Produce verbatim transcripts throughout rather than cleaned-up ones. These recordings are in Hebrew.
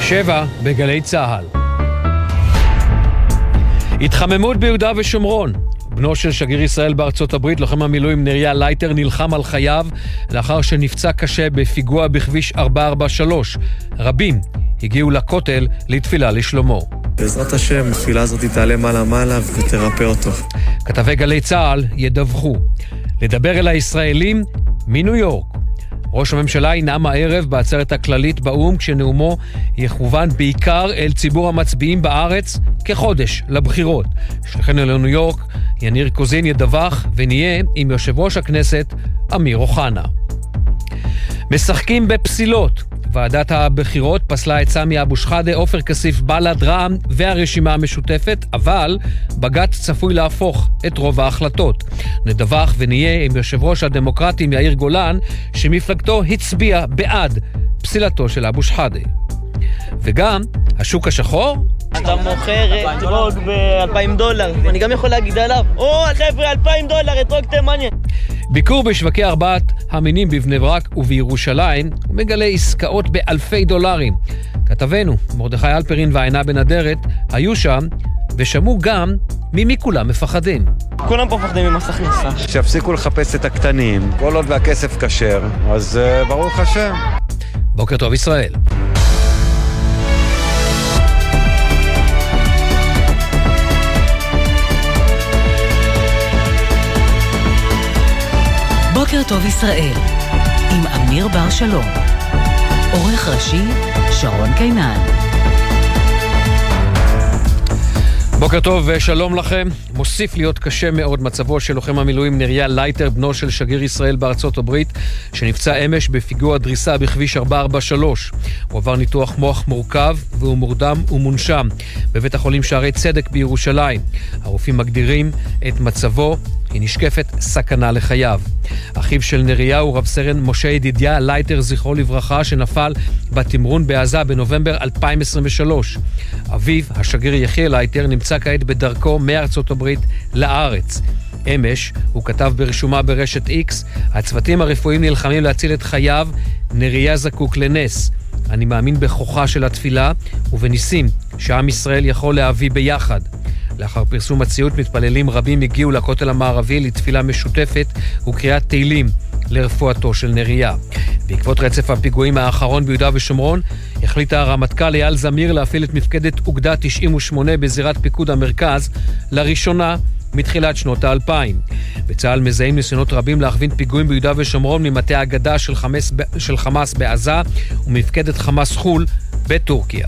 שבע בגלי צהל. התחממות ביהודה ושומרון. בנו של שגריר ישראל בארצות הברית, לוחם המילואים נריה לייטר, נלחם על חייו לאחר שנפצע קשה בפיגוע בכביש ארבע ארבע שלוש. רבים הגיעו לכותל לתפילה לשלומו. בעזרת השם, התפילה הזאת תעלה מעלה מעלה ותרפא אותו. כתבי גלי צהל ידווחו. לדבר אל הישראלים מניו יורק. ראש הממשלה ינאם הערב בעצרת הכללית באום, כשנאומו יכוון בעיקר אל ציבור המצביעים בארץ כחודש לבחירות. שליחנו לניו יורק, יניר קוזין, ידווח, ונהיה עם יושב ראש הכנסת אמיר אוחנה. משחקים בפסילות. ועדת הבחירות פסלה את סמי אבו שחאדה, עופר כסיף, בל"ד, רע"מ והרשימה המשותפת, אבל בג"ץ צפוי להפוך את רוב ההחלטות. נדווח ונהיה עם יושב ראש הדמוקרטים יאיר גולן, שמפלגתו הצביע בעד פסילתו של אבו שחאדה. וגם השוק השחור. אתה מוכר אתרוג ב-אלפיים דולר, אני גם יכול להגיד עליו, או חבר'ה, אלפיים דולר, אתרוג תימני. ביקור בשווקי ארבעת המינים בבני ברק ובירושלים ומגלה עסקאות באלפי דולרים. כתבנו מרדכי אלפרין ועינה בן אדרת היו שם ושמעו גם ממי כולם מפחדים. כולם פה מפחדים ממס הכנסה. שיפסיקו לחפש את הקטנים, כל עוד והכסף כשר, אז uh, ברוך השם. בוקר טוב ישראל. בוקר טוב ישראל, עם אמיר בר שלום. עורך ראשי, שרון קינן. בוקר טוב ושלום לכם. מוסיף להיות קשה מאוד מצבו של לוחם המילואים נריה לייטר, בנו של שגריר ישראל בארצות הברית, שנפצע אמש בפיגוע דריסה בכביש ארבע ארבע שלוש. הוא עבר ניתוח מוח מורכב והוא מורדם ומונשם בבית החולים שערי צדק בירושלים. הרופאים מגדירים את מצבו, היא נשקפת סכנה לחייו. אחיו של נריה הוא רב סרן משה ידידיה לייטר, זכרו לברכה, שנפל בתמרון בעזה בנובמבר אלפיים עשרים ושלוש. אביו, השגריר יחיאל לייטר, נמצא כעת בדרכו מארצות הברית לארץ. אמש הוא כתב ברשומה ברשת איקס, הצוותים הרפואיים נלחמים להציל את חייו, נריה זקוק לנס. אני מאמין בכוחה של התפילה ובניסים שעם ישראל יכול להביא ביחד. לאחר פרסום הציוט, מתפללים רבים הגיעו לכותל המערבי לתפילה משותפת וקריאת תהילים לרפואתו של נריה. בעקבות רצף הפיגועים האחרון ביהודה ושומרון, החליטה הרמטכ"ל אייל זמיר להפעיל את מפקדת אוגדה תשעים ושמונה בזירת פיקוד המרכז לראשונה מתחילת שנות האלפיים. בצה"ל מזהים ניסיונות רבים להכווין פיגועים ביהודה ושומרון ממטה האגדה של חמאס, של חמאס בעזה ומפקדת חמאס חול בטורקיה.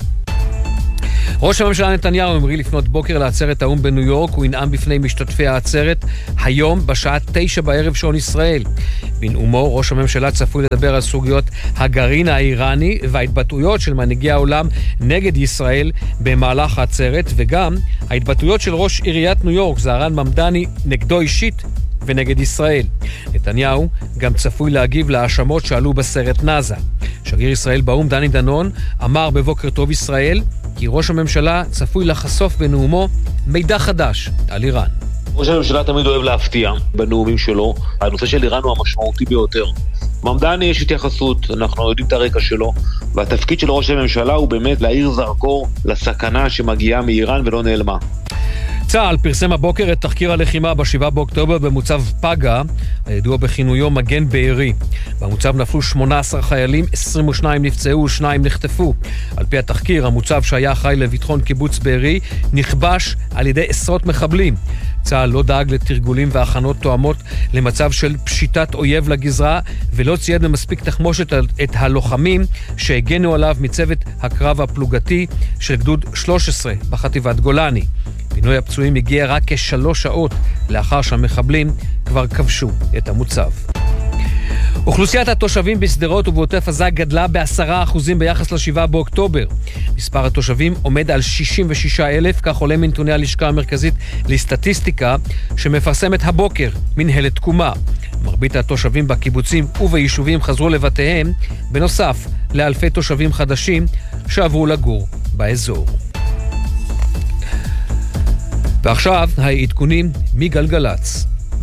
ראש הממשלה נתניהו המריא לפנות בוקר לעצרת האום בניו יורק. הוא ינאם בפני משתתפי העצרת היום בשעה תשע בערב שעון ישראל. בנאומו ראש הממשלה צפוי לדבר על סוגיות הגרעין האיראני וההתבטאויות של מנהיגי העולם נגד ישראל במהלך העצרת, וגם ההתבטאויות של ראש עיריית ניו יורק זהרן ממדני נגדו אישית ונגד ישראל. נתניהו גם צפוי להגיב להאשמות שעלו בסרט נאזה. שגריר ישראל באום דני דנון אמר בבוקר טוב ישראל כי ראש הממשלה צפוי לחשוף בנאומו מידע חדש על איראן. ראש הממשלה תמיד אוהב להפתיע בנאומים שלו. הנושא של איראן הוא המשמעותי ביותר. ממדני יש התייחסות, אנחנו יודעים את הרקע שלו, והתפקיד של ראש הממשלה הוא באמת להאיר זרקור לסכנה שמגיעה מאיראן ולא נעלמה. צה"ל פרסם הבוקר את תחקיר הלחימה בשבעה באוקטובר במוצב פגה, הידוע בכינויו מגן בארי. במוצב נפלו שמונה עשר חיילים, עשרים ושניים נפצעו ושניים נחטפו. על פי התחקיר, המוצב שהיה אחראי לביטחון קיבוץ בארי נכבש על ידי עשרות מחבלים. צה"ל לא דאג לתרגולים והכנות תואמות למצב של פשיטת אויב לגזרה, ולא צייד במספיק תחמושת את הלוחמים שהגנו עליו מצוות הקרב הפלוגתי של גדוד שלוש עשרה בחטיבת גולני. פינוי הפצועים הגיע רק כשלוש שעות לאחר שהמחבלים כבר כבשו את המוצב. אוכלוסיית התושבים בשדרות ובעוטף עזה גדלה בעשרה אחוזים ביחס לשבעה באוקטובר. מספר התושבים עומד על שישים ושישה אלף, כך עולה מנתוני הלשכה המרכזית לסטטיסטיקה שמפרסמת הבוקר מנהלת תקומה. מרבית התושבים בקיבוצים וביישובים חזרו לבתיהם, בנוסף לאלפי תושבים חדשים שעברו לגור באזור. ועכשיו העדכונים מגלגלץ.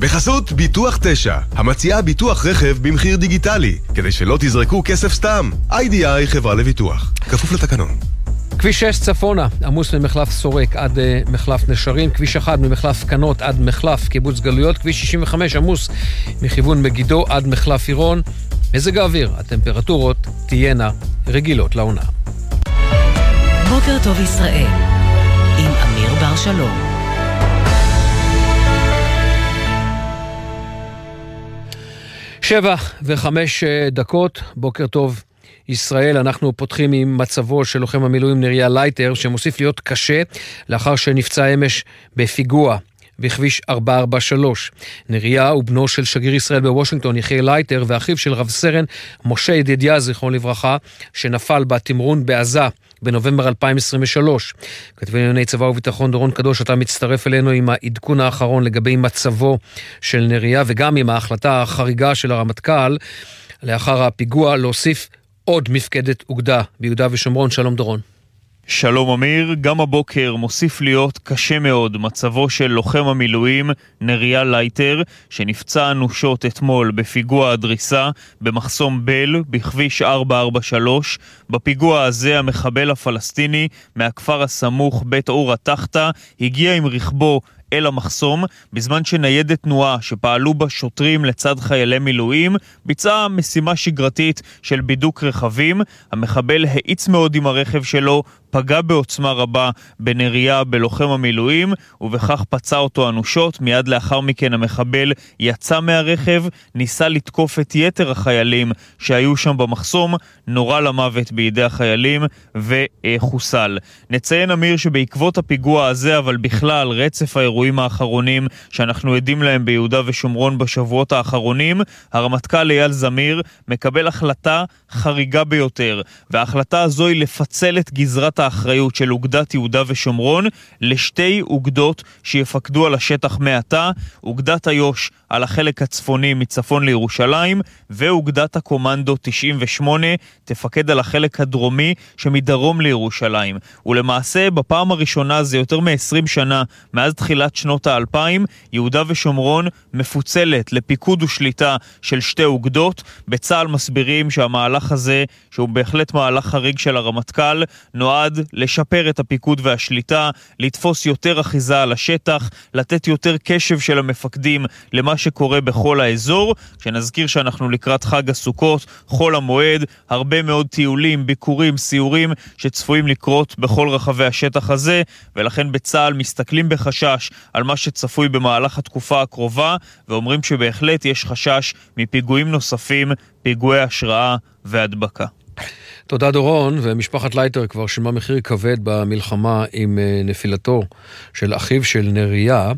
בחסות ביטוח תשע, המציעה ביטוח רכב במחיר דיגיטלי, כדי שלא תזרקו כסף סתם. איי די איי חברה לביטוח, כפוף לתקנון. כביש שש צפונה, עמוס ממחלף סורק עד uh, מחלף נשרים, כביש אחד ממחלף קנות עד מחלף קיבוץ גלויות, כביש שישים וחמש עמוס מכיוון מגידו עד מחלף עירון. מזג האוויר, הטמפרטורות תהיינה רגילות לעונה. בוקר טוב ישראל, עם אמיר בר שלום. שבע וחמש דקות, בוקר טוב ישראל. אנחנו פותחים עם מצבו של לוחם המילואים נריה לייטר, שמוסיף להיות קשה לאחר שנפצע אמש בפיגוע בכביש ארבע ארבע שלוש. נריה הוא בנו של שגריר ישראל בוושינגטון יחיאל לייטר, ואחיו של רב סרן משה ידידיה זיכרון לברכה, שנפל בתמרון בעזה בנובמבר אלפיים עשרים ושלוש. כתבי לענייני צבא וביטחון דורון קדוש, אתה מצטרף אלינו עם העדכון האחרון לגבי מצבו של נריה, וגם עם ההחלטה החריגה של הרמטכ"ל לאחר הפיגוע להוסיף עוד מפקדת אוגדה ביהודה ושומרון. שלום דורון. שלום אמיר, גם הבוקר מוסיף להיות קשה מאוד מצבו של לוחם המילואים נריה לייטר, שנפצע אנושות אתמול בפיגוע הדריסה במחסום בל בכביש ארבע ארבע שלוש. בפיגוע הזה המחבל הפלסטיני מהכפר הסמוך בית אור התחתה הגיע עם רכבו אל המחסום, בזמן שניידת תנועה שפעלו בה שוטרים לצד חיילי מילואים ביצעה משימה שגרתית של בידוק רכבים. המחבל האיץ מאוד עם הרכב שלו, פגע בעוצמה רבה בנריה בלוחם המילואים, ובכך פצע אותו אנושות. מיד לאחר מכן המחבל יצא מהרכב, ניסה לתקוף את יתר החיילים שהיו שם במחסום, נורה למוות בידי החיילים וחוסל. נציין אמיר שבעקבות הפיגוע הזה, אבל בכלל רצף האירועים האחרונים שאנחנו עדים להם ביהודה ושומרון בשבועות האחרונים, הרמטכ"ל אייל זמיר מקבל החלטה חריגה ביותר, וההחלטה הזו היא לפצל את גזרת האחריות של אוגדת יהודה ושומרון לשתי אוגדות שיפקדו על השטח מעתה, אוגדת היוש על החלק הצפוני מצפון לירושלים, ואוגדת הקומנדו תשעים ושמונה תפקד על החלק הדרומי שמדרום לירושלים. ולמעשה בפעם הראשונה זה יותר מ-עשרים שנה מאז תחילת שנות האלפיים, יהודה ושומרון מפוצלת לפיקוד ושליטה של שתי אוגדות. בצה"ל מסבירים שהמהלך הזה, שהוא בהחלט מהלך חריג של הרמטכ"ל, נועד לשפר את הפיקוד והשליטה, לתפוס יותר אחיזה על השטח, לתת יותר קשב של המפקדים למה שקורה בכל האזור. כשנזכיר שאנחנו לקראת חג הסוכות, חול המועד, הרבה מאוד טיולים, ביקורים, סיורים שצפויים לקרות בכל רחבי השטח הזה, ולכן בצה"ל מסתכלים בחשש על מה שצפוי במהלך התקופה הקרובה, ואומרים שבהחלט יש חשש מפיגועים נוספים, פיגועי השראה והדבקה. תודה דורון. ומשפחת לייטר כבר שילמה מחיר כבד במלחמה עם נפילתו של אחיו של נריה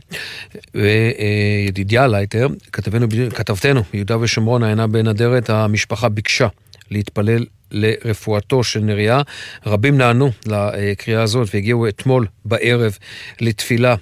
וידידיה לייטר. כתבנו, כתבתנו ביהודה ושומרון העיינה בנדרת, המשפחה ביקשה להתפלל לרפואתו של נריה. רבים נענו לקריאה הזאת והגיעו אתמול בערב לתפילה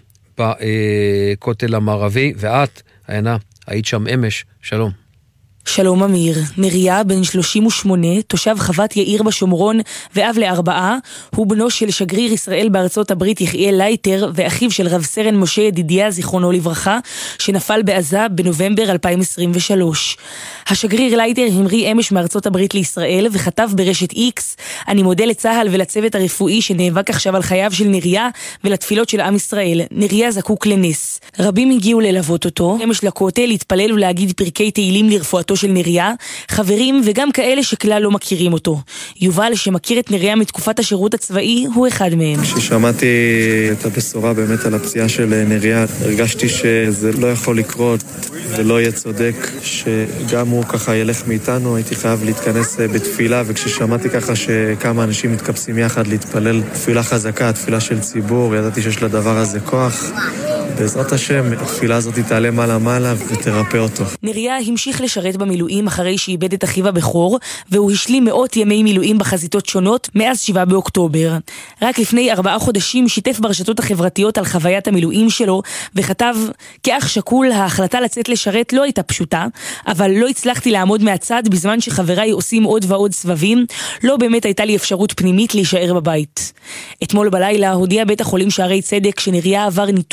בכותל המערבי. ואת, עיינה, היית שם אמש. שלום. שלום אמיר. נריה, בן שלושים ושמונה, תושב חוות יאיר בשומרון ואב לארבעה, הוא בנו של שגריר ישראל בארצות הברית יחיאל לייטר, ואחיו של רב סרן משה ידידיה זיכרונו לברכה, שנפל בעזה בנובמבר אלפיים עשרים ושלוש. השגריר לייטר המריא אמש מארצות הברית לישראל וכתב ברשת איקס: אני מודה לצה"ל ולצוות הרפואי שנאבק עכשיו על חייו של נריה ולתפילות של עם ישראל. נריה זקוק לנס. רבים הגיעו ללוות אותו אמש לכותל, להתפלל ולהגיד פרקי תהילים לרפואתו של נריה, חברים וגם כאלה שכלל לא מכירים אותו. יובל, שמכיר את נריה מתקופת השירות הצבאי, הוא אחד מהם. כששמעתי את הבשורה באמת על הפציעה של נריה, הרגשתי שזה לא יכול לקרות ולא יהיה צודק שגם הוא ככה ילך מאיתנו. הייתי חייב להתכנס בתפילה, וכששמעתי ככה שכמה אנשים מתקבצים יחד להתפלל תפילה חזקה, תפילה של ציבור, ידעתי שיש לדבר הזה כוח. בעזרת השם, התפילה הזאת תעלה מעלה מעלה ותרפא אותו. נריה המשיך לשרת במילואים אחרי שאיבד את אחיו הבכור, והוא השלים מאות ימי מילואים בחזיתות שונות מאז שבעה באוקטובר. רק לפני ארבעה חודשים שיתף ברשתות החברתיות על חוויית המילואים שלו, וכתב: כאח שקול, ההחלטה לצאת לשרת לא הייתה פשוטה, אבל לא הצלחתי לעמוד מהצד בזמן שחבריי עושים עוד ועוד סבבים, לא באמת הייתה לי אפשרות פנימית להישאר בבית. אתמול בלילה הודיע בית החולים שערי צדק שנריה עבר ניתוח מוח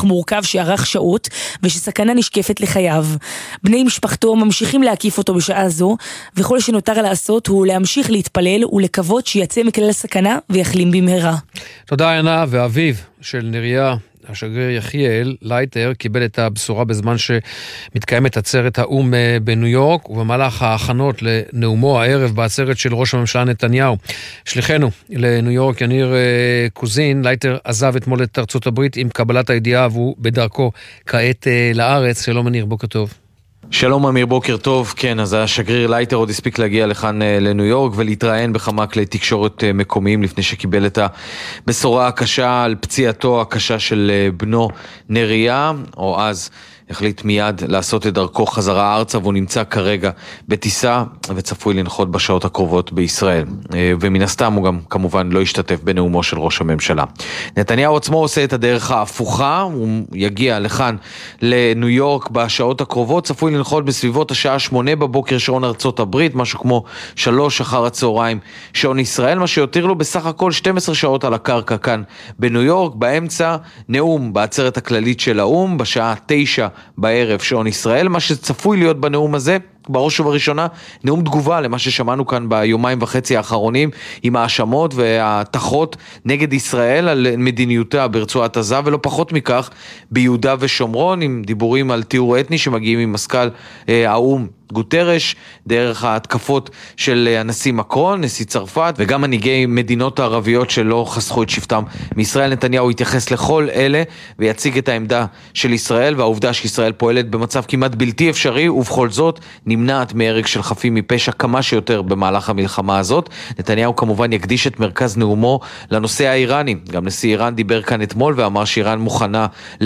מורכב שארך שעות ושסכנה נשקפת לחייו. בני משפחתו ממשיכים להקיף אותו בשעה זו, וכל שנותר לעשות הוא להמשיך להתפלל ולקוות שיצא מכלל הסכנה ויחלים במהרה. תודה עינה, ואביו של נריה, השגריר יחיאל לייטר, קיבל את הבשורה בזמן שמתקיימת עצרת האום בניו יורק, ובמהלך ההכנות לנאומו הערב בעצרת של ראש הממשלה נתניהו. שליחנו לניו יורק, יניר קוזין, לייטר עזב אתמול את ארצות הברית עם קבלת הידיעה, והוא בדרכו כעת לארץ. שלום יניר, בוקר טוב. שלום אמיר, בוקר טוב. כן, אז השגריר לייטר עוד הספיק להגיע לכאן לניו יורק ולהתראיין בכמה כלי תקשורת מקומיים לפני שקיבל את הבשורה הקשה על פציעתו הקשה של בנו נריה, או אז החליט מיד לעשות את דרכו חזרה ארצה, והוא נמצא כרגע בטיסה וצפוי לנחות בשעות הקרובות בישראל. ומן הסתם הוא גם כמובן לא ישתתף בנאומו של ראש הממשלה. נתניהו עצמו עושה את הדרך ההפוכה, הוא יגיע לכאן לניו יורק בשעות הקרובות, צפוי לנחות בסביבות השעה שמונה בבוקר שעון ארצות הברית, משהו כמו שלוש אחר הצהריים שעון ישראל, מה שיותיר לו בסך הכל שתים עשרה שעות על הקרקע כאן בניו יורק. באמצע נאום בעצרת הכללית של האום בשעה תשע בערב שעון ישראל. מה שצפוי להיות בנאום הזה, בראש ובראשונה, נאום תגובה למה ששמענו כאן ביומיים וחצי האחרונים, עם האשמות והתחות נגד ישראל על מדיניותה ברצועת עזה, ולא פחות מכך ביהודה ושומרון, עם דיבורים על טיהור אתני שמגיעים עם מזכ"ל אה, האום גוטרש, דרך ההתקפות של הנשיא מקרון, נשיא צרפת, וגם מנהיגי מדינות הערביות שלא חסכו את שבטם מישראל. נתניהו יתייחס לכל אלה ויציג את העמדה של ישראל, והעובדה שישראל פועלת במצב כמעט בלתי אפשרי, ובכל זאת נמנעת מהרג של חפים מפשע כמה שיותר במהלך המלחמה הזאת. נתניהו כמובן יקדיש את מרכז נאומו לנושא האיראני. גם נשיא איראן דיבר כאן אתמול ואמר שאיראן מוכנה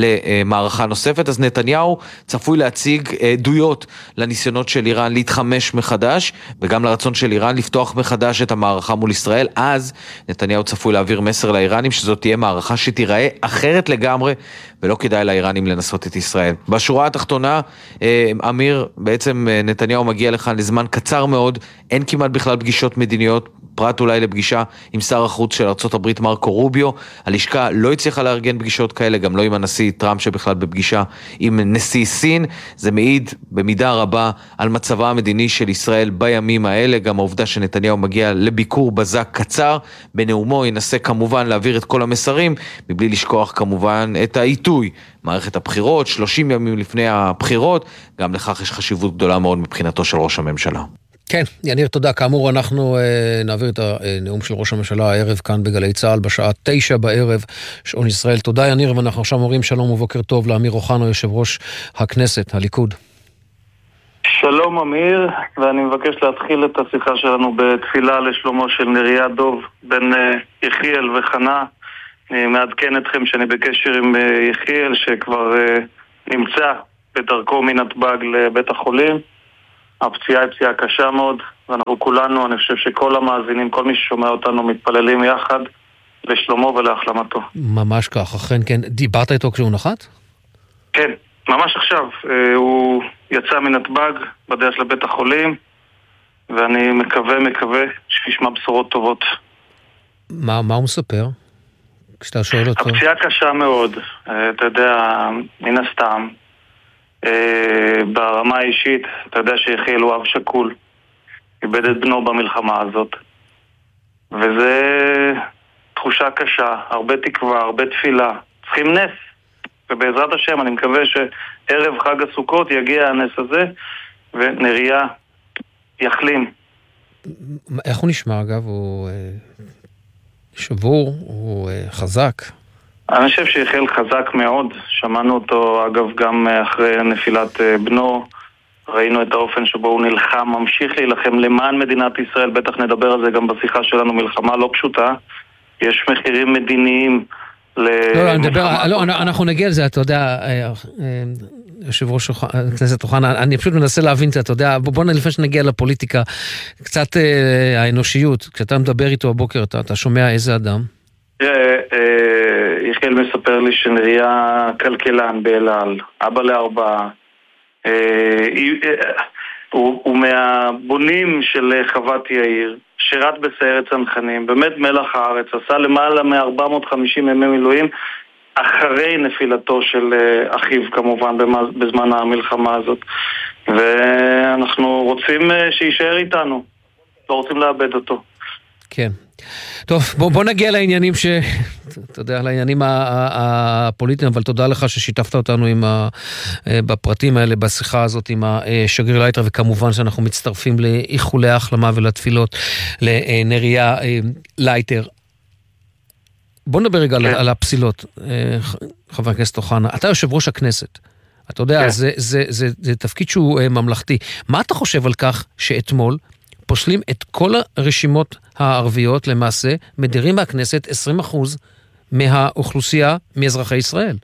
למערכה נוספת, אז נתניהו צפוי להציג עדויות לניסיונות של איראן להתחמש מחדש, וגם לרצון של איראן לפתוח מחדש את המערכה מול ישראל. אז נתניהו צפוי להעביר מסר לאיראנים שזאת תהיה מערכה שתיראה אחרת לגמרי, ולא כדאי לאיראנים לנסות את ישראל. בשורה התחתונה, אמיר, בעצם נתניהו מגיע לכאן לזמן קצר מאוד, אין כמעט בכלל פגישות מדיניות, פרט אולי לפגישה עם שר החוץ של ארצות הברית מרקו רוביו. הלשכה לא הצליחה לארגן פגישות כאלה, גם לא עם הנשיא טראמפ שבכלל בפגישה עם נשיא סין. זה מעיד במידה רבה על מצבה המדיני של ישראל בימים האלה. גם העובדה שנתניהו מגיע לביקור בזק קצר, בנאומו ינסה כמובן להעביר את כל המסרים, מבלי לשכוח כמובן את העיתוי, מערכת הבחירות, שלושים ימים לפני הבחירות, גם לכך יש חשיבות גדולה מאוד מבחינתו של ראש הממשלה. כן, יניר, תודה. כאמור, אנחנו אה, נעביר את הנאום של ראש הממשלה הערב כאן בגלי צהל בשעה תשע בערב שעון ישראל. תודה יניר, ואנחנו עכשיו אומרים שלום ובוקר טוב לאמיר אוחנה, יושב ראש הכנסת, הליכוד. שלום אמיר, ואני מבקש להתחיל את השיחה שלנו בתפילה לשלומו של נריה דוב בן אה, יחיאל וחנה. אני מעדכן אתכם שאני בקשר עם אה, יחיאל שכבר אה, נמצא בדרכו מנתב"ג לבית החולים. הפציעה היא פציעה קשה מאוד, ואנחנו כולנו, אני חושב שכל המאזינים, כל מי ששומע אותנו, מתפללים יחד לשלומו ולהחלמתו. ממש כך, אכן כן. דיברת איתו כשהוא נחת? כן, ממש עכשיו. הוא יצא מנתב"ג בדרך לבית החולים, ואני מקווה, מקווה שישמע בשורות טובות. מה, מה הוא מספר? כשאתה שואל אותו? הפציעה קשה מאוד, אתה יודע, מן הסתם. ברמה האישית, אתה יודע שיחיאל הוא אב שכול, איבד את בנו במלחמה הזאת, וזה תחושה קשה, הרבה תקווה, הרבה תפילה, צריכים נס, ובעזרת השם אני מקווה שערב חג הסוכות יגיע הנס הזה ונריה יחלים. איך הוא נשמע אגב? הוא שבור? הוא חזק? אני חושב שיחיאל חזק מאוד, שמענו אותו אגב גם אחרי נפילת בנו, ראינו את האופן שבו הוא נלחם, ממשיך להילחם למען מדינת ישראל, בטח נדבר על זה גם בשיחה שלנו, מלחמה לא פשוטה, יש מחירים מדיניים לא, לא, נדבר, לא, אנחנו נגיע לזה, אתה יודע, יושב ראש הכנסת אוחנה, אני פשוט מנסה להבין, אתה יודע, בוא לפני שנגיע לפוליטיקה, קצת האנושיות, כשאתה מדבר איתו הבוקר, אתה שומע איזה אדם? יחיאל מספר לי שנריה כלכלן באל על, אבא לארבעה, הוא מהבונים של חוות יאיר, שירת בסיירת צנחנים, באמת מלח הארץ, עשה למעלה מ-ארבע מאות וחמישים ימי מילואים, אחרי נפילתו של אחיו כמובן בזמן המלחמה הזאת, ואנחנו רוצים שישאר איתנו, לא רוצים לאבד אותו. כן. טוב, בוא, בוא נגיע לעניינים ש... אתה יודע, לעניינים הפוליטיים, אבל תודה לך ששיתפת אותנו עם ה... בפרטים האלה, בשיחה הזאת עם השגריר לייטר, וכמובן שאנחנו מצטרפים לאיחולי ההחלמה ולתפילות לנריה לייטר. בוא נדבר רגע כן. על הפסילות, חבר הכנסת אוחנה. אתה יושב ראש הכנסת. אתה יודע, כן. זה, זה, זה, זה תפקיד שהוא ממלכתי. מה אתה חושב על כך שאתמול פוסלים את כל הרשימות הערביות, למעשה, מדירים מהכנסת עשרים אחוז מהאוכלוסייה, מאזרחי ישראל?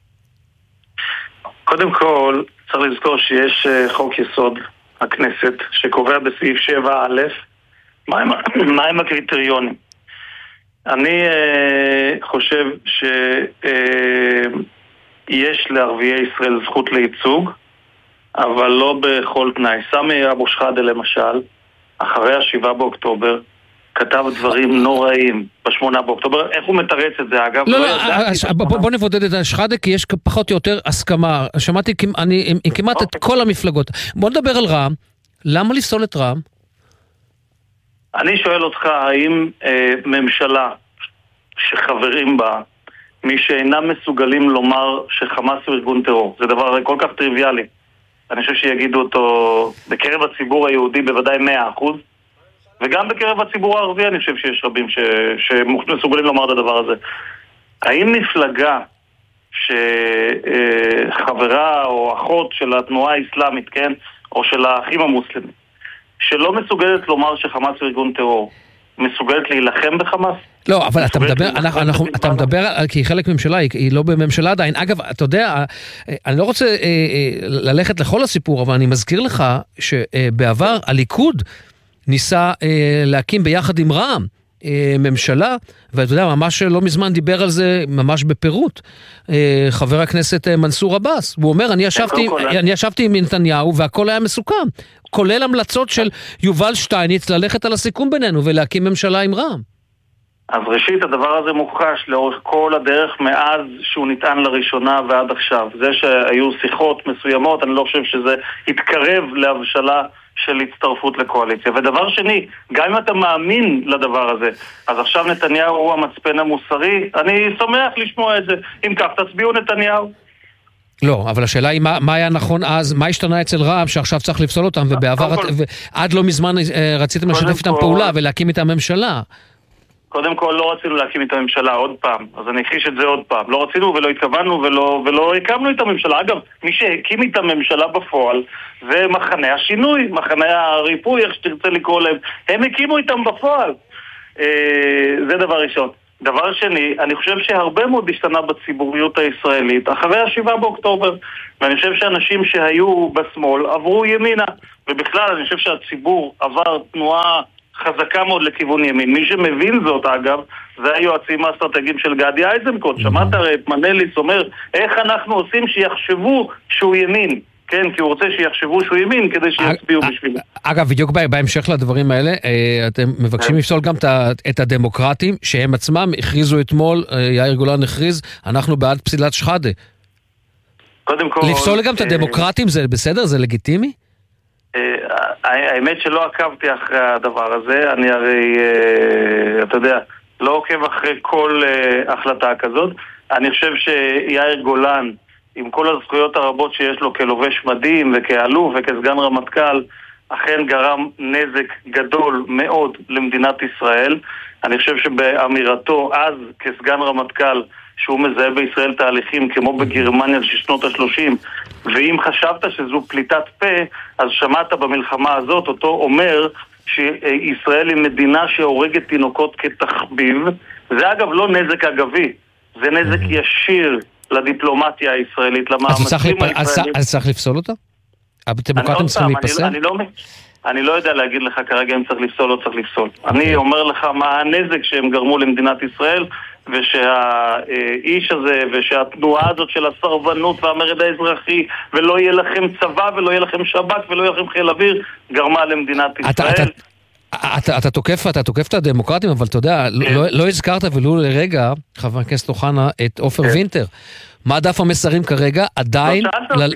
קודם כל, צריך לזכור שיש חוק יסוד, הכנסת, שקובע בסעיף שבע א', מהם, מהם הקריטריונים. אני uh, חושב שיש uh, לערביי ישראל זכות לייצוג, אבל לא בכל תנאי. סמי אבו שחאדה למשל, אחרי השבעה באוקטובר, כתב דברים נוראים בשמונה באוקטובר. איך הוא מתרץ את זה, אגב? לא, לא, בוא נבודד את השחאדה, כי יש פחות או יותר הסכמה. שמעתי עם כמעט את כל המפלגות. בוא נדבר על רע"מ. למה לפסול את רע"מ? אני שואל אותך, האם אה, ממשלה שחברים בה, מי שאינם מסוגלים לומר שחמאס הוא ארגון טרור, זה דבר כל כך טריוויאלי. אני חושב שיגידו אותו בקרב הציבור היהודי בוודאי מאה אחוז, וגם בקרב הציבור הערבי אני חושב שיש רבים ש, שמסוגלים לומר את הדבר הזה. האם מפלגה שחברה או אחות של התנועה האסלאמית, כן, או של האחים המוסלמים, שלא מסוגלת לומר שחמאס הוא ארגון טרור, מסוגלת להילחם בחמאס? לא, אבל אתה מדבר, אנחנו, אנחנו, אתה מדבר על, כי היא חלק ממשלה, היא, היא לא בממשלה עדיין. אגב, אתה יודע, אני לא רוצה אה, אה, ללכת לכל הסיפור, אבל אני מזכיר לך שבעבר הליכוד ניסה אה, להקים ביחד עם רע"מ אה, ממשלה, ואתה יודע, ממש לא מזמן דיבר על זה ממש בפירוט. אה, חבר הכנסת מנסור עבאס, הוא אומר, אני ישבתי, אני ישבתי עם נתניהו והכל היה מסוכם, כולל המלצות של יובל שטייניץ ללכת על הסיכום בינינו ולהקים ממשלה עם רע"מ. אז ראשית, הדבר הזה מוכחש לאורך כל הדרך מאז שהוא ניתן לראשונה ועד עכשיו. זה שהיו שיחות מסוימות, אני לא חושב שזה התקרב להבשלה של הצטרפות לקואליציה. ודבר שני, גם אם אתה מאמין לדבר הזה, אז עכשיו נתניהו הוא המצפן המוסרי, אני שמח לשמוע את זה. אם כך, תצביעו נתניהו. לא, אבל השאלה היא מה, מה היה נכון אז, מה השתנה אצל רע"מ שעכשיו צריך לפסול אותם, ובעבר, כל... ועד לא מזמן רציתם לשתף איתם כל... פעולה ולהקים איתם ממשלה. קודם כל לא רצינו להקים את הממשלה עוד פעם, אז אני אחיש את זה עוד פעם. לא רצינו ולא התכוונו ולא, ולא הקמנו את הממשלה. אגב, מי שהקים את הממשלה בפועל זה מחנה השינוי, מחנה הריפוי, איך שתרצה לקרוא להם. הם הקימו איתם בפועל. אה, זה דבר ראשון. דבר שני, אני חושב שהרבה מאוד השתנה בציבוריות הישראלית אחרי השבעה באוקטובר, ואני חושב שאנשים שהיו בשמאל עברו ימינה, ובכלל אני חושב שהציבור עבר תנועה חזקה מאוד לכיוון ימין. מי שמבין זאת, אגב, זה היועצים האסטרטגיים של גדי איזנקוט. שמעת הרי את מנליס אומר, איך אנחנו עושים שיחשבו שהוא ימין? כן, כי הוא רוצה שיחשבו שהוא ימין כדי שיצביעו בשבילו. אגב, בדיוק בהמשך לדברים האלה, אתם מבקשים לפסול גם את הדמוקרטים, שהם עצמם הכריזו אתמול, יאיר גולן הכריז, אנחנו בעד פסילת שחאדה. קודם כל... לפסול גם את הדמוקרטים, זה בסדר? זה לגיטימי? האמת שלא עקבתי אחרי הדבר הזה, אני הרי, אתה יודע, לא עוקב אחרי כל החלטה כזאת. אני חושב שיאיר גולן, עם כל הזכויות הרבות שיש לו כלובש מדים וכאלוף וכסגן רמטכ"ל, אכן גרם נזק גדול מאוד למדינת ישראל. אני חושב שבאמירתו אז כסגן רמטכ"ל, שהוא מזהה בישראל תהליכים כמו בגרמניה של שנות ה-שלושים, ואם חשבת שזו פליטת פה, אז שמעת במלחמה הזאת אותו אומר שישראל היא מדינה שהורגת תינוקות כתחביב. זה אגב לא נזק אגבי, זה נזק ישיר לדיפלומטיה הישראלית, למאמצים הישראלים. אז צריך לפסול אותה? הדמוקרטים צריכים להיפסל? אני לא יודע להגיד לך כרגע אם צריך לפסול או צריך לפסול. אני אומר לך מה הנזק שהם גרמו למדינת ישראל, ושהאיש הזה ושהתנועה הזאת של הסרבנות והמרד האזרחי, ולא יהיה לכם צבא ולא יהיה לכם שב"כ ולא יהיה לכם חיל אוויר, גרמה למדינת ישראל. אתה, אתה תוקף, אתה תוקף את הדמוקרטים, אבל אתה יודע, לא, לא הזכרת ולו לרגע, חבר הכנסת אוחנה, את עופר וינטר. מה דף המסרים כרגע? עדיין...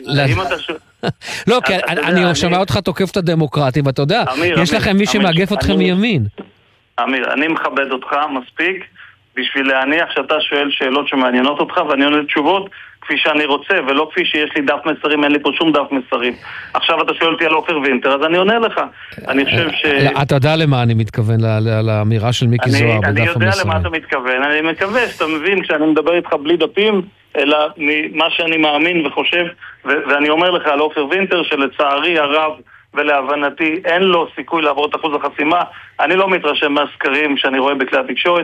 לא, כי אני שומע אותך תוקף את הדמוקרטים, ואתה יודע, יש לכם מי שמאגף אתכם מימין. אמיר, אני מכבד אותך מספיק בשביל להניח שאתה שואל שאלות שמעניינות אותך, ואני עונה תשובות כפי שאני רוצה, ולא כפי שיש לי דף מסרים, אין לי פה שום דף מסרים. עכשיו אתה שואל אותי על עופר וינטר, אז אני עונה לך. אני חושב ש... אתה יודע למה אני מתכוון, לאמירה של מיקי זוהר בדף המסרים. אני יודע למה אתה מתכוון. אני מקווה שאתה מבין כשאני מדבר איתך בלי דפים, אלא ממה שאני מאמין וחושב, ואני אומר לך על עופר וינטר, שלצערי הרב ולהבנתי אין לו סיכוי לעבור את אחוז החסימה. אני לא מתרשם מהסקרים שאני רואה בכלי התקשורת,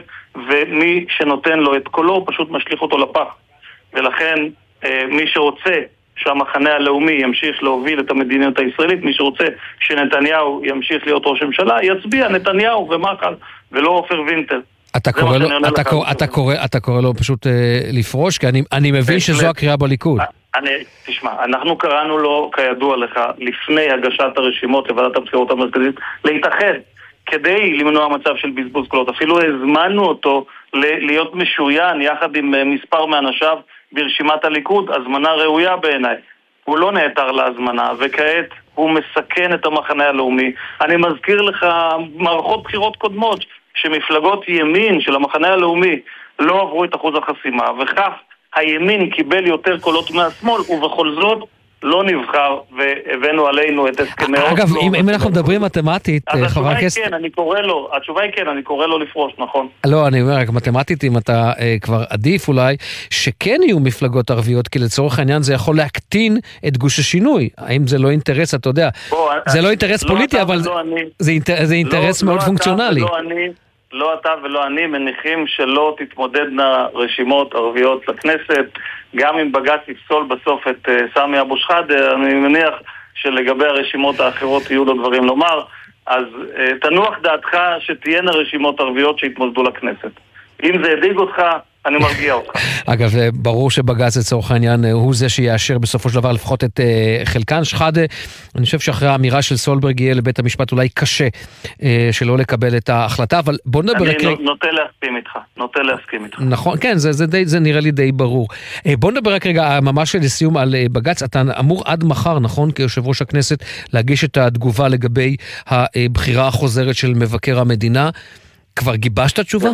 ומי שנותן לו את קולו פשוט משליך אותו לפח. ולכן מי שרוצה שהמחנה הלאומי ימשיך להוביל את המדיניות הישראלית, מי שרוצה שנתניהו ימשיך להיות ראש ממשלה, יצביע נתניהו ומקל, ולא עופר וינטר. אתה קורא לו, אתה קורא, אתה קורא, אתה קורא לו פשוט לפרוש, כי אני, אני מבין שזו הקריאה בליכוד. אני, תשמע, אנחנו קראנו לו, כידוע לך, לפני הגשת הרשימות לוועדת הבחירות המרכזית, להתאחד, כדי למנוע מצב של בזבוז קולות. אפילו הזמנו אותו להיות משוריין יחד עם מספר מאנשיו ברשימת הליכוד, הזמנה ראויה בעיניי. הוא לא נעתר להזמנה, וכעת הוא מסכן את המחנה הלאומי. אני מזכיר לך מערכות בחירות קודמות, שמפלגות ימין של המחנה הלאומי לא עברו את אחוז החסימה, וכך הימין קיבל יותר קולות מהשמאל, ובכל זאת לא נבחר, והבאנו עלינו את הסכמי אוסלו. אגב, אם, אם אנחנו מדברים מתמטית, חבר הכנסת... כן, אני קורא לו, התשובה היא כן, אני קורא לו לפרוש, נכון? לא, אני אומר, רק מתמטית, אם אתה אה, כבר עדיף אולי, שכן יהיו מפלגות ערביות, כי לצורך העניין זה יכול להקטין את גוש השינוי. האם זה לא אינטרס, אתה יודע, בוא, זה אני, לא אינטרס לא פוליטי, אבל זה, אני, זה, אינטר, זה אינטרס לא, מאוד לא פונקציונלי. לא אני, לא אתה ולא אני מניחים שלא תתמודדנה רשימות ערביות לכנסת, גם אם בג"ץ יפסול בסוף את uh, סמי אבו שחאדה, אני מניח שלגבי הרשימות האחרות יהיו לו דברים לומר, אז uh, תנוח דעתך שתהיינה רשימות ערביות שיתמודדו לכנסת. אם זה ידיג אותך, אני מרגיע אותך. אגב, ברור שבג"ץ לצורך העניין הוא זה שיאשר בסופו של דבר לפחות את uh, חלקן. שחאדה, אני חושב שאחרי האמירה של סולברג יהיה לבית המשפט אולי קשה uh, שלא לקבל את ההחלטה, אבל בוא נדבר... אני רק... נוטה להסכים איתך, נוטה להסכים איתך. נכון, כן, זה, זה, די, זה נראה לי די ברור. Uh, בוא נדבר רק רגע ממש לסיום על uh, בג"ץ. אתה אמור עד מחר, נכון, כיושב ראש הכנסת, להגיש את התגובה לגבי הבחירה החוזרת של מבקר המדינה. כבר גיבשת תשובה?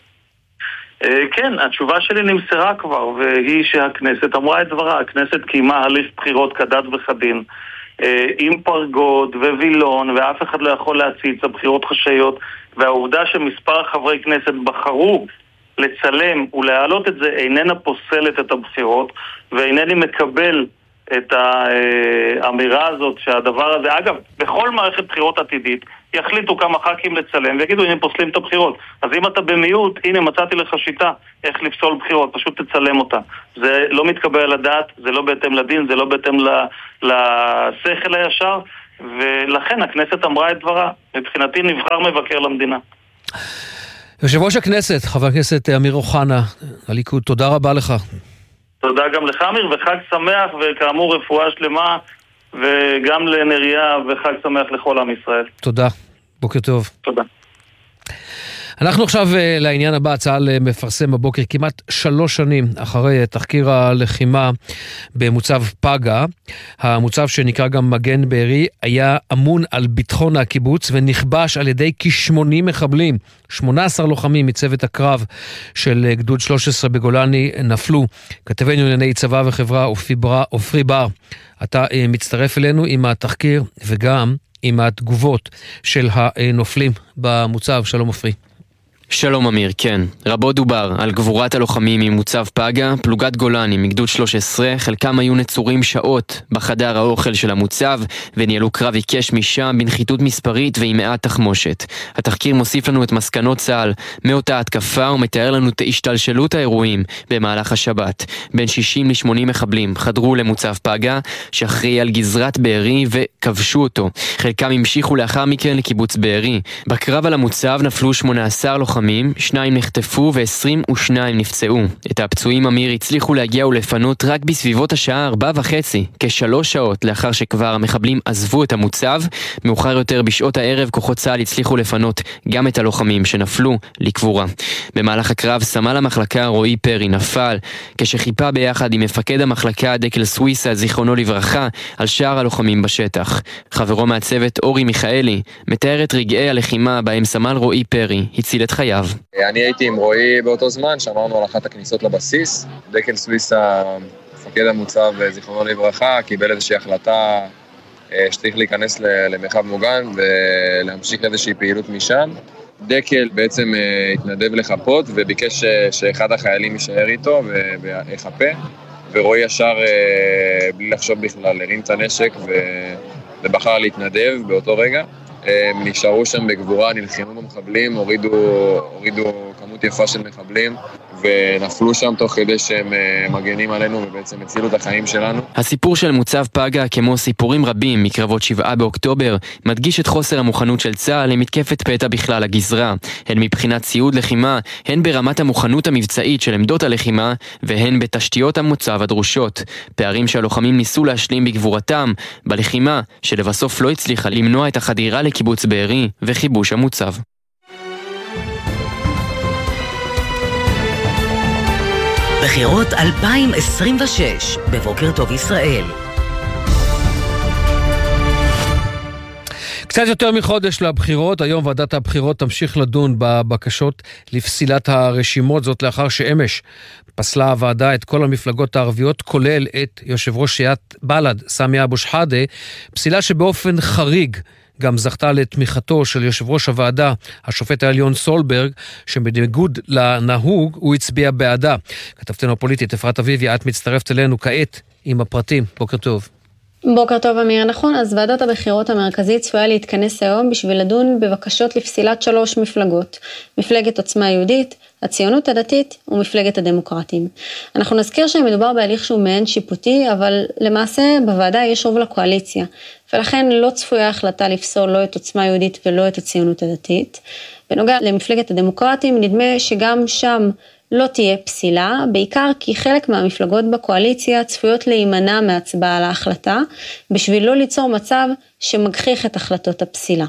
כן, התשובה שלי נמסרה כבר, והיא שהכנסת אמרה את דברה. הכנסת קיימה הליך בחירות כדת וכדין, עם פרגוד ווילון, ואף אחד לא יכול להציץ, הבחירות חשאיות, והעובדה שמספר חברי כנסת בחרו לצלם ולהעלות את זה איננה פוסלת את הבחירות, ואינני מקבל את האמירה הזאת שהדבר הזה, אגב, בכל מערכת בחירות עתידית יחליטו כמה ח"כים לצלם ויגידו הנה פוסלים את הבחירות. אז אם אתה במיעוט, הנה מצאתי לך שיטה איך לפסול בחירות, פשוט תצלם אותה. זה לא מתקבל על הדעת, זה לא בהתאם לדין, זה לא בהתאם לשכל הישר, ולכן הכנסת אמרה את דברה. מבחינתי נבחר מבקר למדינה. יושב ראש הכנסת, חבר הכנסת אמיר אוחנה, הליכוד, תודה רבה לך. תודה גם לך אמיר, וחג שמח, וכאמור רפואה שלמה, וגם לנריה, וחג שמח לכל עם ישראל. תודה, בוקר טוב. תודה. אנחנו עכשיו לעניין הבא, צה"ל מפרסם בבוקר כמעט שלוש שנים אחרי תחקיר הלחימה במוצב פגה. המוצב שנקרא גם מגן בארי היה אמון על ביטחון הקיבוץ ונכבש על ידי כשמונים מחבלים. שמונה עשר לוחמים מצוות הקרב של גדוד שלוש עשרה בגולני נפלו. כתבנו לענייני צבא וחברה עופרי בר, אתה מצטרף אלינו עם התחקיר וגם עם התגובות של הנופלים במוצב. שלום עופרי. שלום אמיר, כן. רבות דובר על גבורת הלוחמים ממוצב פגה, פלוגת גולני מגדוד שלוש עשרה, חלקם היו נצורים שעות בחדר האוכל של המוצב, וניהלו קרב עיקש משם בנחיתות מספרית ועם מעט תחמושת. התחקיר מוסיף לנו את מסקנות צה"ל מאותה התקפה, ומתאר לנו את השתלשלות האירועים במהלך השבת. בין שישים לשמונים מחבלים חדרו למוצב פגה, שאחראי על גזרת בארי וכבשו אותו. חלקם המשיכו לאחר מכן לקיבוץ בארי. בקרב על המוצב נפלו שמונה עשר לוחמים הלוחמים, שניים נחטפו ו-עשרים ושניים נפצעו. את הפצועים אמיר הצליחו להגיע ולפנות רק בסביבות השעה ארבע וחצי, כשלוש שעות לאחר שכבר המחבלים עזבו את המוצב. מאוחר יותר בשעות הערב כוחות צה"ל הצליחו לפנות גם את הלוחמים שנפלו לקבורה. במהלך הקרב סמל המחלקה רועי פרי נפל כשחיפה ביחד עם מפקד המחלקה דקל סוויסה זיכרונו לברכה על שאר הלוחמים בשטח. חברו מהצוות אורי מיכאלי מתאר את רגעי הלחימה בהם סמל רועי פרי הציל את חייו. אני הייתי עם רועי באותו זמן, שמרנו על אחת הכניסות לבסיס. דקל סוויסה, מפקד המוצב זיכרונו לברכה, קיבל איזושהי החלטה שצריך להיכנס למרחב מוגן ולהמשיך איזושהי פעילות משם. דקל בעצם התנדב לחפות וביקש שאחד החיילים יישאר איתו ויחפה, ורועי ישר בלי לחשוב בכלל הרים את הנשק ובחר להתנדב באותו רגע. הם נשארו שם בגבורה, נלחמו במחבלים, הורידו, הורידו כמות יפה של מחבלים ונפלו שם תוך כדי שהם מגנים עלינו ובעצם הצילו את החיים שלנו. הסיפור של מוצב פגה, כמו סיפורים רבים מקרבות שבעה באוקטובר, מדגיש את חוסר המוכנות של צה"ל למתקפת פתע בכלל הגזרה, הן מבחינת ציוד לחימה, הן ברמת המוכנות המבצעית של עמדות הלחימה, והן בתשתיות המוצב הדרושות. פערים שהלוחמים ניסו להשלים בגבורתם, בלחימה שלבסוף לא הצליחה למנוע את החדירה לקיבוץ בארי וחיבוש המוצב. בחירות אלפיים עשרים ושש, בבוקר טוב ישראל. קצת יותר מחודש לבחירות, היום ועדת הבחירות תמשיך לדון בבקשות לפסילת הרשימות, זאת לאחר שאמש פסלה הוועדה את כל המפלגות הערביות, כולל את יושב ראש סיעת בל"ד, סמי אבו שחאדה, פסילה שבאופן חריג גם זכתה לתמיכתו של יושב ראש הוועדה, השופט העליון סולברג, שבניגוד לנהוג הוא הצביע בעדה. כתבתנו הפוליטית אפרת אביבי, את מצטרפת אלינו כעת עם הפרטים. בוקר טוב. בוקר טוב אמיר. נכון, אז ועדת הבחירות המרכזית צפויה להתכנס היום בשביל לדון בבקשות לפסילת שלוש מפלגות, מפלגת עוצמה יהודית, הציונות הדתית ומפלגת הדמוקרטים. אנחנו נזכיר שמדובר בהליך שהוא מעין שיפוטי, אבל למעשה בוועדה יש רוב לקואליציה, ולכן לא צפויה החלטה לפסול לא את עוצמה יהודית ולא את הציונות הדתית. בנוגע למפלגת הדמוקרטים, נדמה שגם שם לא תהיה פסילה, בעיקר כי חלק מהמפלגות בקואליציה צפויות להימנע מהצבעה על ההחלטה, בשביל לא ליצור מצב שמגחיך את החלטות הפסילה.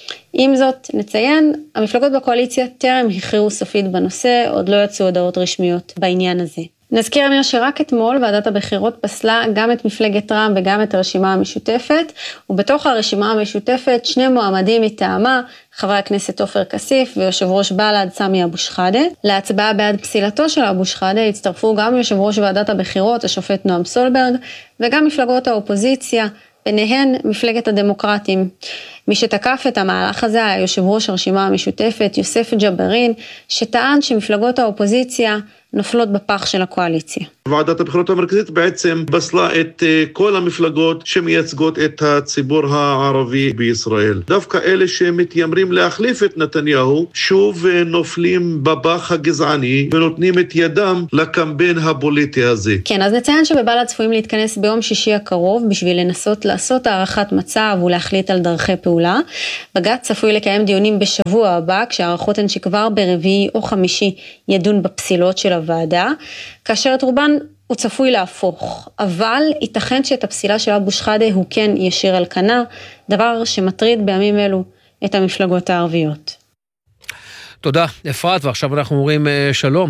עם זאת, נציין, המפלגות בקואליציה טרם הכריעו סופית בנושא, עוד לא יצאו הודעות רשמיות בעניין הזה. נזכיר אמיר שרק אתמול ועדת הבחירות פסלה גם את מפלגת רע"מ וגם את הרשימה המשותפת, ובתוך הרשימה המשותפת שני מועמדים מטעמה, חברי הכנסת עופר כסיף ויושב ראש בל"ד סמי אבו שחאדה. להצבעה בעד פסילתו של אבו שחאדה הצטרפו גם יושב ראש ועדת הבחירות השופט נועם סולברג וגם מפלגות האופוזיציה, ביניהן מפלגת הדמוקרטים. מי שתקף את המהלך הזה היה יושב ראש הרשימה המשותפת יוסף ג'בארין, שטען שמפלגות האופוזיציה נופלות בפח של הקואליציה. ועדת הבחירות המרכזית בעצם פסלה את כל המפלגות שמייצגות את הציבור הערבי בישראל. דווקא אלה שמתיימרים להחליף את נתניהו שוב נופלים בפח הגזעני ונותנים את ידם לקמפיין הפוליטי הזה. כן, אז נציין שבבל"ד צפויים להתכנס ביום שישי הקרוב בשביל לנסות לעשות הערכת מצב ולהחליט על דרכי פעולה. בג"ץ צפוי לקיים דיונים בשבוע הבא, כשהערכות הן שכבר ברביעי או חמישי ידון בפסילות של הוועדה, כאשר את רובן הוא צפוי להפוך, אבל ייתכן שאת הפסילה של אבו שחאדה הוא כן ישיר על כנה, דבר שמטריד בימים אלו את המפלגות הערביות. תודה אפרת, ועכשיו אנחנו אומרים שלום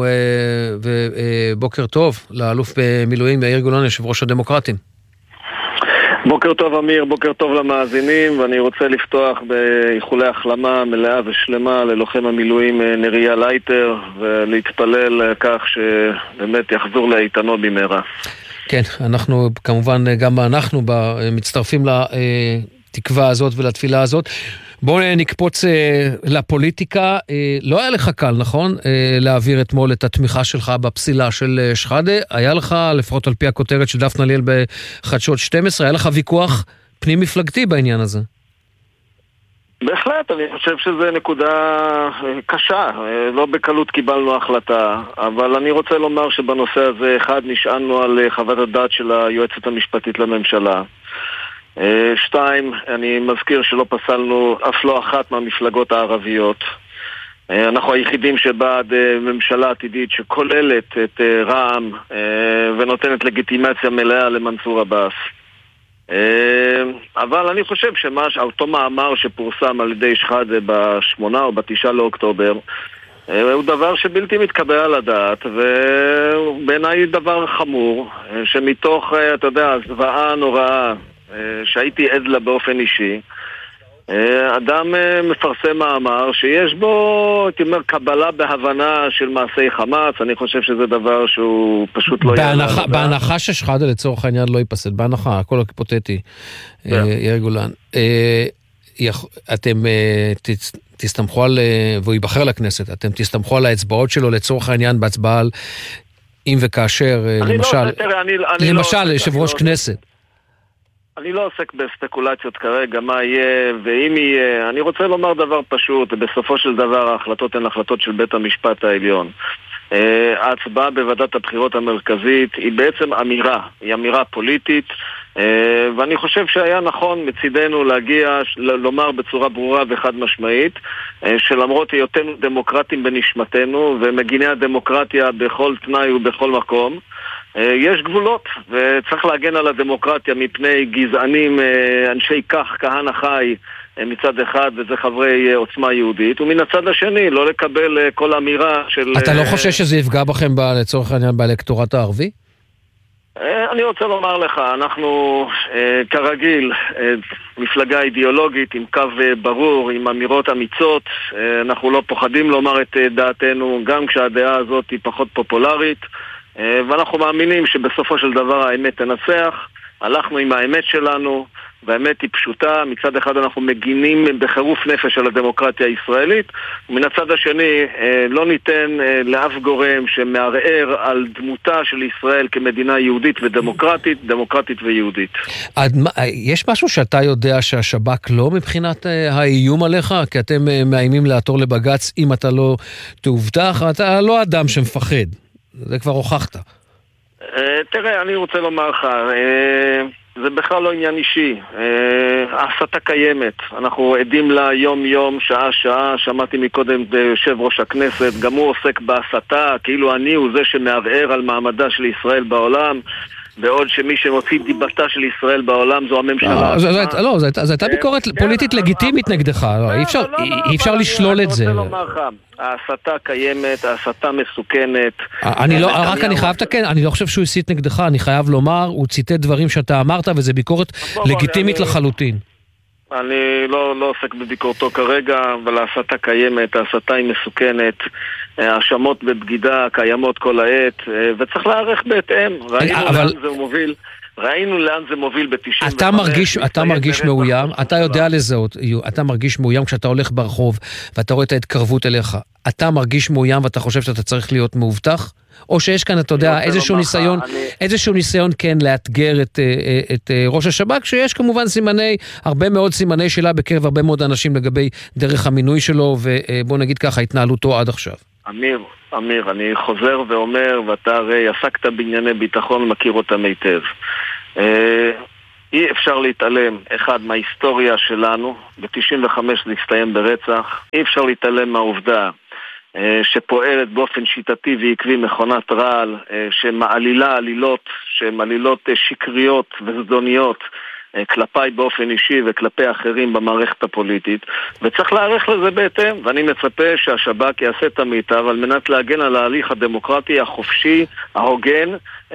ובוקר טוב לאלוף במילואים יאיר גולן, יושב ראש הדמוקרטים. בוקר טוב אמיר, בוקר טוב למאזינים, ואני רוצה לפתוח באיחולי החלמה מלאה ושלמה ללוחם המילואים נריה לייטר, ולהתפלל כך שבאמת יחזור לאיתנו במהרה. כן, אנחנו כמובן גם אנחנו מצטרפים לתקווה הזאת ולתפילה הזאת. בואו נקפוץ אה, לפוליטיקה. אה, לא היה לך קל, נכון? אה, להעביר אתמול את התמיכה שלך בפסילה של אה, שחאדה. היה לך, לפחות על פי הכותרת של דפנה ליאל בחדשות שתים עשרה, היה לך ויכוח פנים מפלגתי בעניין הזה. בהחלט, אני חושב שזה נקודה קשה. לא בקלות קיבלנו החלטה, אבל אני רוצה לומר שבנושא הזה, אחד, נשענו על חוות הדעת של היועצת המשפטית לממשלה. שתיים, אני מזכיר שלא פסלנו אף לא אחת מהמפלגות הערביות. אנחנו היחידים שבעד ממשלה עתידית שכוללת את רע"מ ונותנת לגיטימציה מלאה למנסור עבאס. אבל אני חושב שאותו מאמר שפורסם על ידי שחאדה בשמונה או בתשעה לאוקטובר הוא דבר שבלתי מתקבל על הדעת, ובעיניי דבר חמור, שמתוך, אתה יודע, הזוועה נוראה שהייתי עד לה באופן אישי, אדם מפרסם מאמר שיש בו, הייתי אומר, קבלה בהבנה של מעשי חמאס. אני חושב שזה דבר שהוא פשוט לא יעלה. בהנחה ששחאדה לצורך העניין לא ייפסל, בהנחה, הכל היפותטי, יאיר גולן. אתם תסתמכו על, והוא ייבחר לכנסת, אתם תסתמכו על האצבעות שלו לצורך העניין בהצבעה על אם וכאשר, למשל, למשל, יושב ראש כנסת. אני לא עוסק בספקולציות כרגע, מה יהיה ואם יהיה. אני רוצה לומר דבר פשוט, בסופו של דבר ההחלטות הן החלטות של בית המשפט העליון. ההצבעה בוועדת הבחירות המרכזית היא בעצם אמירה, היא אמירה פוליטית, ואני חושב שהיה נכון מצידנו להגיע, לומר בצורה ברורה וחד משמעית, שלמרות היותנו דמוקרטים בנשמתנו ומגיני הדמוקרטיה בכל תנאי ובכל מקום, יש גבולות, וצריך להגן על הדמוקרטיה מפני גזענים, אנשי כך, כהנא חי מצד אחד, וזה חברי עוצמה יהודית, ומן הצד השני לא לקבל כל אמירה של... אתה לא חושב שזה יפגע בכם לצורך העניין באלקטורט הערבי? אני רוצה לומר לך, אנחנו כרגיל מפלגה אידיאולוגית עם קו ברור, עם אמירות אמיצות, אנחנו לא פוחדים לומר את דעתנו גם כשהדעה הזאת היא פחות פופולרית, ואנחנו מאמינים שבסופו של דבר האמת תנצח. הלכנו עם האמת שלנו, והאמת היא פשוטה. מצד אחד אנחנו מגינים בחירוף נפש על הדמוקרטיה הישראלית, ומן הצד השני לא ניתן לאף גורם שמערער על דמותה של ישראל כמדינה יהודית ודמוקרטית, דמוקרטית ויהודית. יש משהו שאתה יודע שהשב"כ לא מבחינת האיום עליך? כי אתם מאיימים לעתור לבג"ץ אם אתה לא תאובטח, אתה לא אדם שמפחד. זה כבר הוכחת. תראה, אני רוצה לומר לך, זה בכלל לא עניין אישי. ההסתה קיימת. אנחנו עדים לה יום יום, שעה שעה. שמעתי מקודם ביושב ראש הכנסת, גם הוא עוסק בהסתה, כאילו אני הוא זה שמערער על מעמדה של ישראל בעולם, בעוד שמי שמוציא דיבתה של ישראל בעולם זו הממשלה. לא, זו הייתה ביקורת פוליטית לגיטימית נגדך, אי אפשר לשלול את זה. אני רוצה לומר לך, ההסתה קיימת, ההסתה מסוכנת. אני לא, רק אני חייב לתקן, אני לא חושב שהוא הסית נגדך, אני חייב לומר, הוא ציטט דברים שאתה אמרת, וזה ביקורת לגיטימית לחלוטין. אני לא, לא עוסק בביקורתו כרגע, אבל ההסתה קיימת, ההסתה היא מסוכנת, האשמות בבגידה קיימות כל העת, וצריך להערך בהתאם. ראינו אבל... לאן זה מוביל, ראינו לאן זה מוביל ב-תשעים וחמש. אתה מרגיש, אתה מרגיש מאוים, אתה יודע לזהות, אתה מרגיש מאוים כשאתה הולך ברחוב, ואתה רואה את ההתקרבות אליך. אתה מרגיש מאוים ואתה חושב שאתה צריך להיות מאובטח? או שיש כאן, אתה יודע, איזשהו ניסיון, איזשהו ניסיון כן לאתגר את, את ראש השב"כ, שיש כמובן סימני, הרבה מאוד סימני שלה בקרב הרבה מאוד אנשים לגבי דרך המינוי שלו, ובוא נגיד ככה, התנהלותו עד עכשיו. אמיר, אמיר, אני חוזר ואומר, ואתה הרי עסקת בענייני ביטחון, מכיר אותם היטב. אי אפשר להתעלם, אחד, מההיסטוריה שלנו, ב-תשעים וחמש זה הסתיים ברצח, אי אפשר להתעלם מהעובדה, שפועלת באופן שיטתי ועקבי מכונת רעל, שמעלילה עלילות, שמעלילות שקריות וזדוניות כלפיי באופן אישי וכלפי אחרים במערכת הפוליטית, וצריך להערך לזה בהתאם, ואני מצפה שהשב"כ יעשה את המיטב על מנת להגן על ההליך הדמוקרטי החופשי, ההוגן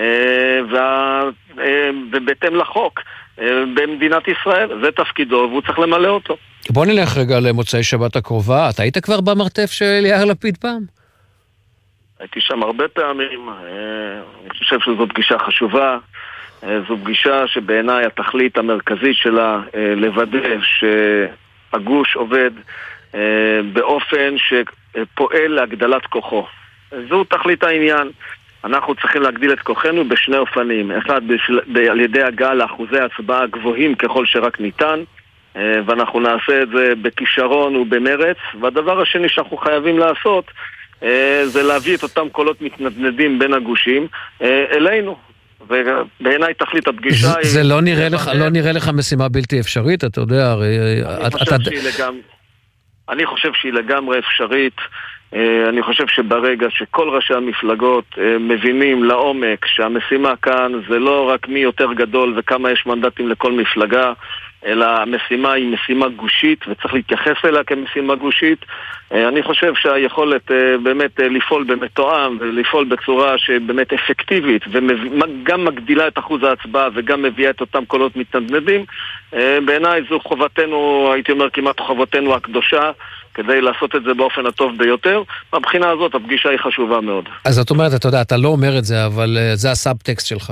ובהתאם לחוק במדינת ישראל. זה תפקידו והוא צריך למלא אותו. בוא נלך רגע למוצאי שבת הקרובה. אתה היית כבר במרתף של יאיר לפיד פעם? הייתי שם הרבה פעמים. אני חושב שזו פגישה חשובה. זו פגישה שבעיניי התכלית המרכזית שלה לוודא שהגוש עובד באופן שפועל להגדלת כוחו. זו תכלית העניין. אנחנו צריכים להגדיל את כוחנו בשני אופנים. אחד, על ידי הגעה לאחוזי הצבעה גבוהים ככל שרק ניתן, ואנחנו נעשה את זה בכישרון ובמרץ. והדבר השני שאנחנו חייבים לעשות זה להביא את אותם קולות מתנדנדים בין הגושים אלינו. ובעיניי תכלית הפגישה היא... זה לא נראה לך, לא נראה לך משימה בלתי אפשרית, אתה יודע, הרי... אני חושב שהיא לגמרי... אני חושב שהיא לגמרי אפשרית. אני חושב שברגע שכל ראשי המפלגות מבינים לעומק שהמשימה כאן זה לא רק מי יותר גדול וכמה יש מנדטים לכל מפלגה, אלא המשימה היא משימה גושית וצריך להתייחס אליה כמשימה גושית. אני חושב שהיכולת באמת לפעול במתואם ולפעול בצורה שבאמת אפקטיבית וגם מגדילה את אחוז ההצבעה וגם מביאה את אותם קולות מתנדנדים, בעיניי זו חובתנו, הייתי אומר כמעט חובתנו הקדושה, כדי לעשות את זה באופן הטוב ביותר. מבחינה הזאת הפגישה היא חשובה מאוד. אז את אומרת, אתה יודע, אתה לא אומר את זה, אבל זה הסאבטקסט שלך.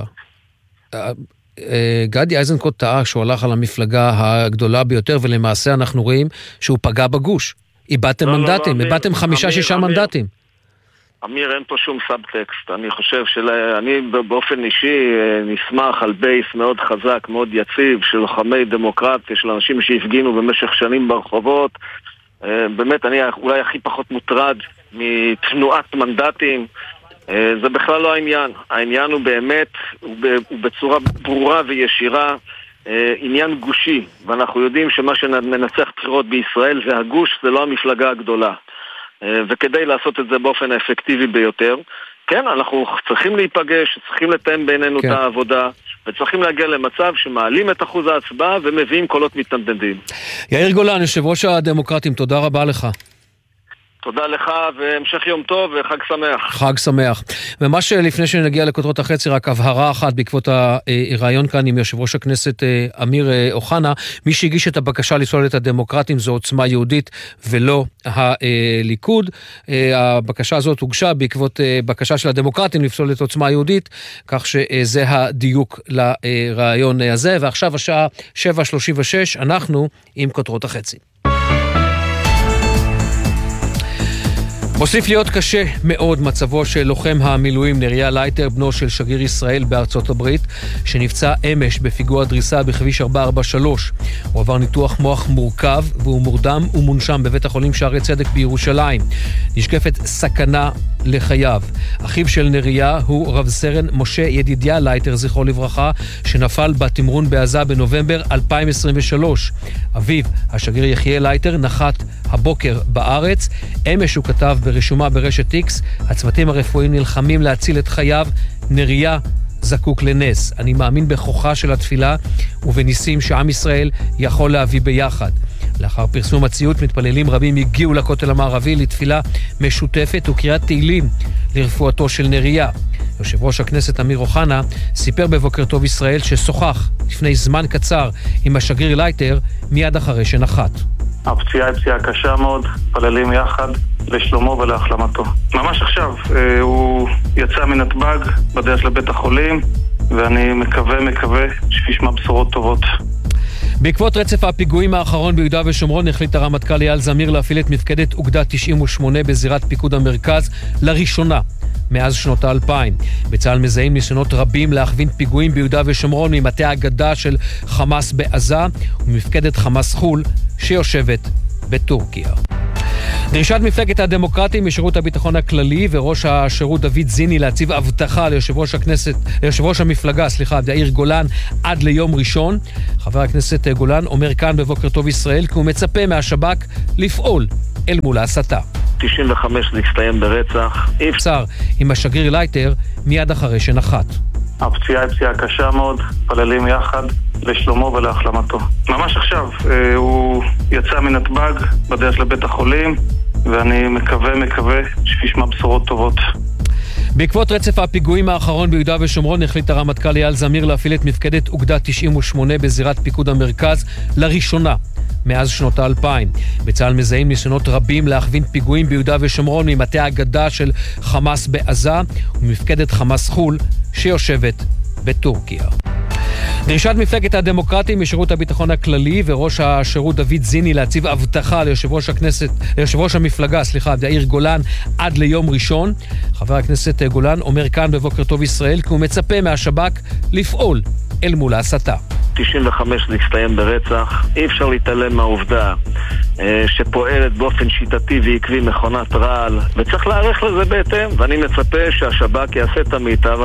גדי איזנקוט טעה שהוא הלך על המפלגה הגדולה ביותר, ולמעשה אנחנו רואים שהוא פגע בגוש. איבדתם מנדטים, איבדתם חמישה שישה מנדטים. אמיר, אין פה שום סאבטקסט. אני חושב שאני באופן אישי נשמח על בייס מאוד חזק, מאוד יציב, של לוחמי דמוקרטיה, של אנשים שהפגינו במשך שנים ברחובות. באמת, אני אולי הכי פחות מוטרד מתנועת מנדטים. זה בכלל לא העניין. העניין הוא באמת, הוא בצורה ברורה וישירה, עניין גושי. ואנחנו יודעים שמה שמנצח בחירות בישראל זה הגוש, זה לא המפלגה הגדולה. וכדי לעשות את זה באופן האפקטיבי ביותר, כן, אנחנו צריכים להיפגש, צריכים לתאם בינינו כן. את העבודה, וצריכים להגיע למצב שמעלים את אחוז ההצבעה ומביאים קולות מתנדנדים. יאיר גולן, יושב ראש הדמוקרטים, תודה רבה לך. תודה לך, והמשך יום טוב וחג שמח. חג שמח. ממש לפני שנגיע לכותרות החצי, רק הבהרה אחת בעקבות הרעיון כאן עם יושב ראש הכנסת אמיר אוחנה. מי שהגיש את הבקשה לפסול את הדמוקרטים זו עוצמה יהודית ולא הליכוד. הבקשה הזאת הוגשה בעקבות בקשה של הדמוקרטים לפסול את עוצמה יהודית, כך שזה הדיוק לרעיון הזה. ועכשיו השעה שבע שלושים ושש, אנחנו עם כותרות החצי. מוסיף להיות קשה מאוד מצבו של לוחם המילואים נריה לייטר, בנו של שגריר ישראל בארצות הברית, שנפצע אמש בפיגוע דריסה בכביש ארבע ארבע שלוש. הוא עבר ניתוח מוח מורכב והוא מורדם ומונשם בבית החולים שערי צדק בירושלים. נשקפת סכנה לחייו. אחיו של נריה הוא רב סרן משה ידידיה לייטר, זכרו לברכה, שנפל בתמרון בעזה בנובמבר אלפיים עשרים ושלוש. אביו, השגריר יחיאל לייטר, נחת הבוקר בארץ. אמש הוא כתב ברשומה ברשת איקס, הצוותים הרפואיים נלחמים להציל את חייו, נריה זקוק לנס. אני מאמין בכוחה של התפילה ובניסים שעם ישראל יכול להביא ביחד. לאחר פרסום הציוט, מתפללים רבים הגיעו לכותל המערבי לתפילה משותפת וקריאת תהילים לרפואתו של נריה. יושב ראש הכנסת אמיר אוחנה סיפר בבוקר טוב ישראל ששוחח לפני זמן קצר עם השגריר לייטר מיד אחרי שנחת. הפציעה היא פציעה קשה מאוד, פללים יחד לשלומו ולהחלמתו. ממש עכשיו הוא יצא מנתב"ג בדרך לבית החולים, ואני מקווה, מקווה שישמע בשורות טובות. בעקבות רצף הפיגועים האחרון ביהודה ושומרון החליט הרמטכ"ל אייל זמיר להפעיל את מפקדת אוגדה תשעים ושמונה בזירת פיקוד המרכז לראשונה מאז שנות האלפיים. בצה"ל מזהים ניסיונות רבים להכווין פיגועים ביהודה ושומרון ממטה האגדה של חמאס בעזה ומפקדת חמאס חול שיושבת בטורקיה. דרישת מפלגת הדמוקרטים משירות הביטחון הכללי וראש השירות דוד זיני להציב הבטחה ליושב ראש הכנסת, ליושב ראש המפלגה, סליחה, יאיר גולן, עד ליום ראשון. חבר הכנסת גולן אומר כאן בבוקר טוב ישראל כי הוא מצפה מהשב"כ לפעול אל מול ההסתה. תשעים וחמש להסתיים ברצח. אפשר עם השגריר לייטר מיד אחרי שנחת. הפציעה היא פציעה קשה מאוד, פללים יחד לשלומו ולהחלמתו. ממש עכשיו הוא יצא מנתב"ג בדרך לבית החולים, ואני מקווה, מקווה שישמע בשורות טובות. בעקבות רצף הפיגועים האחרון ביהודה ושומרון החליט הרמטכ"ל אייל זמיר להפעיל את מפקדת אוגדה תשעים ושמונה בזירת פיקוד המרכז לראשונה מאז שנות האלפיים. בצה"ל מזהים ניסיונות רבים להכווין פיגועים ביהודה ושומרון ממטה האגדה של חמאס בעזה ומפקדת חמאס חול שיושבת בטורקיה. דרישת מפלגת הדמוקרטים משירות הביטחון הכללי וראש השירות דוד זיני להציב הבטחה ליושב ראש הכנסת, ליושב ראש המפלגה, סליחה, יאיר גולן, עד ליום ראשון. חבר הכנסת גולן אומר כאן בבוקר טוב ישראל כי הוא מצפה מהשב"כ לפעול אל מול ההסתה. תשעים וחמש להסתיים ברצח. אי אפשר להתעלם מהעובדה שפועלת באופן שיטתי ועקבי מכונת רעל, וצריך להערך לזה בהתאם, ואני מצפה שהשב"כ יעשה את המיטב.